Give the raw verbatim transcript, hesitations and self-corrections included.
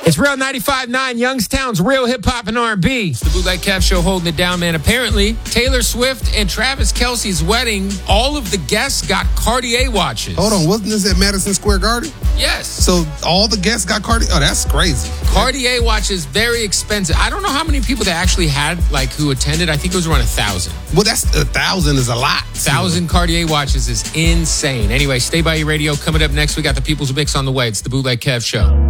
It's Real ninety-five point nine, Youngstown's real hip-hop and R and B. It's the Bootleg Kev Show holding it down, man. Apparently, Taylor Swift and Travis Kelce's wedding, all of the guests got Cartier watches. Hold on, wasn't this at Madison Square Garden? Yes. So all the guests got Cartier? Oh, that's crazy. Cartier watches, very expensive. I don't know how many people that actually had, like, who attended. I think it was around a thousand. Well, that's a thousand is a lot. Thousand Cartier watches is insane. Anyway, stay by your radio. Coming up next, we got the People's Mix on the way. It's the Bootleg Kev Show.